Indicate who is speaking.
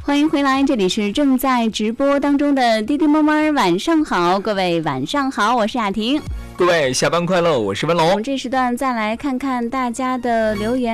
Speaker 1: 欢迎回来，这里是正在直播当中的滴滴摸摸，晚上好，各位晚上好，我是雅婷。
Speaker 2: 各位下班快乐，我是文龙。
Speaker 1: 我们这时段再来看看大家的留言。